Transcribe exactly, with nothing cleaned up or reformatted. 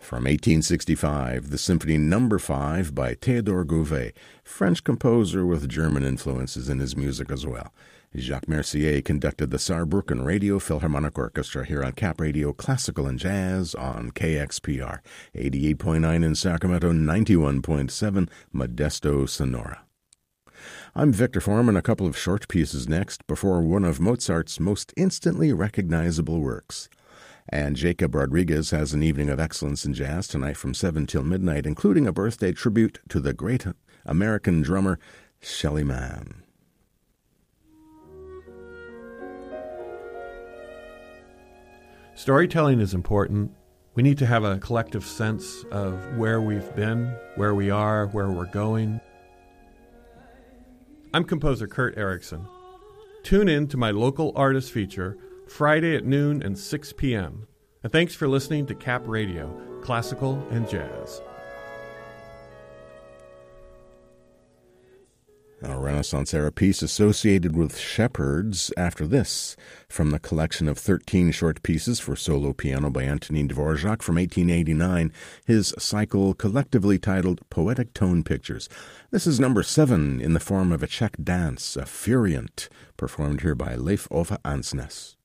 From eighteen sixty-five, the Symphony Number five by Théodore Gouvet, French composer with German influences in his music as well. Jacques Mercier conducted the Saarbrücken Radio Philharmonic Orchestra here on Cap Radio Classical and Jazz on K X P R, eighty-eight point nine in Sacramento, ninety-one point seven Modesto, Sonora. I'm Victor Foreman, a couple of short pieces next before one of Mozart's most instantly recognizable works. And Jacob Rodriguez has an evening of excellence in jazz tonight from seven till midnight, including a birthday tribute to the great American drummer Shelly Manne. Storytelling is important. We need to have a collective sense of where we've been, where we are, where we're going. I'm composer Kurt Erickson. Tune in to my local artist feature Friday at noon and six p.m. And thanks for listening to Cap Radio, Classical and Jazz. A Renaissance era piece associated with shepherds after this, from the collection of thirteen short pieces for solo piano by Antonin Dvorak from eighteen eighty-nine, his cycle collectively titled Poetic Tone Pictures. This is number seven in the form of a Czech dance, a Furient, performed here by Leif Ove Ansnes.